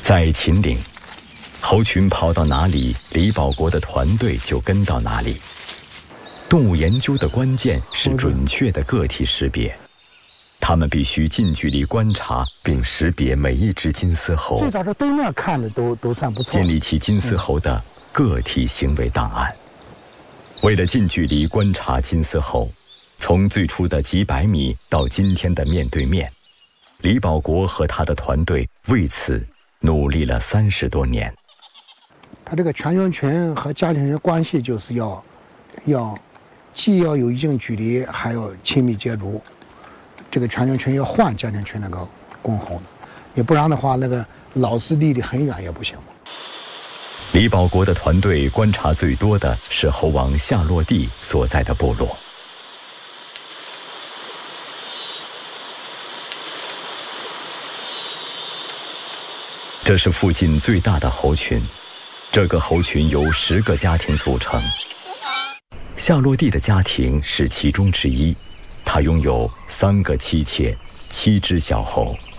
在秦岭，猴群跑到哪里，李保国的团队就跟到哪里。动物研究的关键是准确的个体识别，他们必须近距离观察并识别每一只金丝猴， 最早在对面看的都算不错， 建立起金丝猴的个体行为档案。为了近距离观察金丝猴，从最初的几百米到今天的面对面，李保国和他的团队为此努力了30多年。 他这个全球群和家庭群关系就是要既要有一定距离，还要亲密接触。这个全球群要换家庭群那个公猴的，也不然的话，那个老是离得很远也不行。 李保国的团队观察最多的是猴王夏洛蒂所在的部落。这是附近最大的猴群，这个猴群由10个家庭组成。夏洛蒂的家庭是其中之一，他拥有3个妻妾、7只小猴。